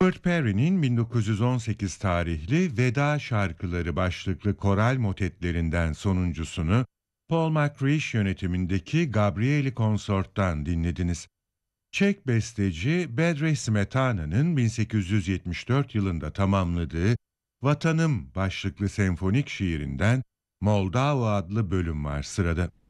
Robert Perry'nin 1918 tarihli Veda Şarkıları başlıklı koral motetlerinden sonuncusunu Paul McCreesh yönetimindeki Gabrieli Consort'tan dinlediniz. Çek besteci Bedřich Smetana'nın 1874 yılında tamamladığı Vatanım başlıklı senfonik şiirinden Moldova adlı bölüm var sırada.